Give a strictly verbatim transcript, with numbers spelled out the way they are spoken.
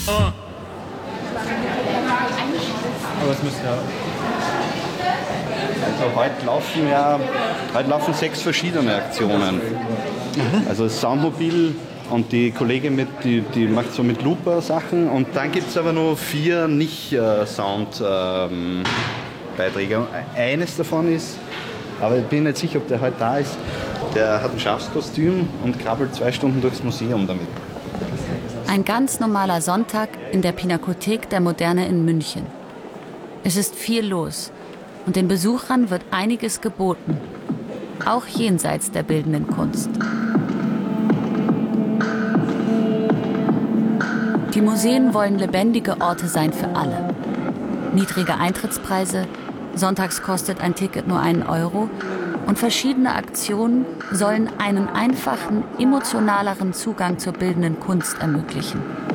Aber es müsste ja. Also heute laufen ja heute laufen sechs verschiedene Aktionen. Also das Soundmobil und die Kollegin mit, die, die macht so mit Looper Sachen und dann gibt es aber noch vier Nicht-Sound-Beiträge. Ähm, Eines davon ist, aber ich bin nicht sicher, ob der heute da ist, der hat ein Schafskostüm und krabbelt zwei Stunden durchs Museum damit. Ein ganz normaler Sonntag in der Pinakothek der Moderne in München. Es ist viel los und den Besuchern wird einiges geboten, auch jenseits der bildenden Kunst. Die Museen wollen lebendige Orte sein für alle. Niedrige Eintrittspreise, sonntags kostet ein Ticket nur einen Euro und verschiedene Aktionen sollen einen einfachen, emotionaleren Zugang zur bildenden Kunst ermöglichen.